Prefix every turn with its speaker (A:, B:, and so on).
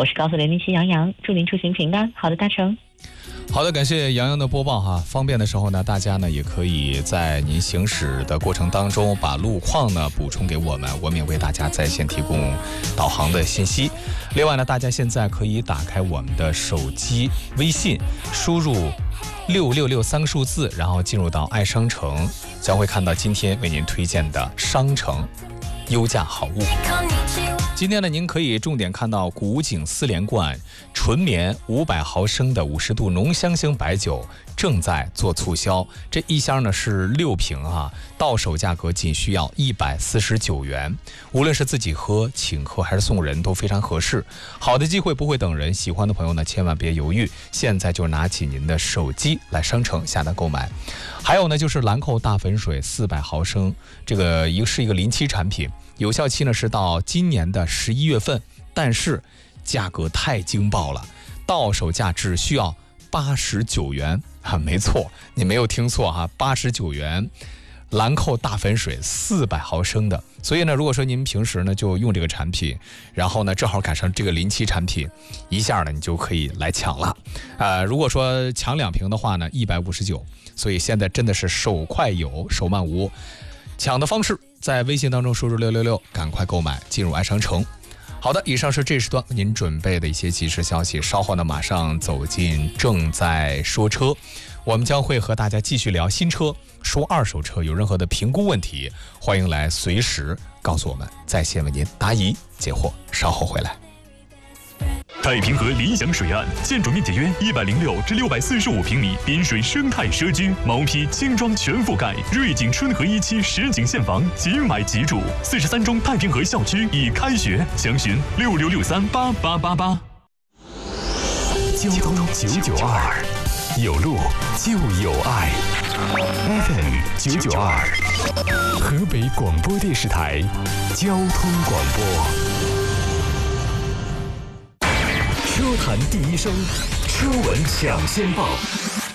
A: 我是高速007杨洋，祝您出行平安，好的大成。
B: 好的，感谢杨洋的播报哈。方便的时候呢，大家呢也可以在您行驶的过程当中把路况呢补充给我们，我们也为大家在线提供导航的信息。另外呢，大家现在可以打开我们的手机微信，输入6663个数字，然后进入到爱商城，将会看到今天为您推荐的商城优价好物。今天呢，您可以重点看到古井4连冠纯棉500毫升的50度浓香型白酒正在做促销，这一箱呢是6瓶啊，到手价格仅需要149元，无论是自己喝、请客还是送人都非常合适。好的机会不会等人，喜欢的朋友呢千万别犹豫，现在就拿起您的手机来商城下单购买。还有呢就是兰蔻大粉水400毫升，这个是一个临期产品，有效期呢是到今年的11月份，但是价格太惊爆了，到手价只需要89元啊！没错，你没有听错哈，89元，兰蔻大粉水400毫升的。所以呢，如果说您平时呢就用这个产品，然后呢正好赶上这个临期产品，一下呢你就可以来抢了。如果说抢2瓶的话呢，159。所以现在真的是手快有，手慢无。抢的方式在微信当中输入666，赶快购买，进入爱商城。好的，以上是这时段您准备的一些即时消息，稍后呢马上走进正在说车，我们将会和大家继续聊新车，说二手车，有任何的评估问题，欢迎来随时告诉我们，在线为您答疑解惑，稍后回来。
C: 太平河理想水岸，建筑面积约106至645平米，滨水生态社区，毛坯轻装全覆盖。瑞景春和1期实景现房，即买即住。43中太平河校区已开学，详询66638888。交通992，有路就有爱。FM 992，河北广播电视台交通广播。车坛第一声，车闻抢先报，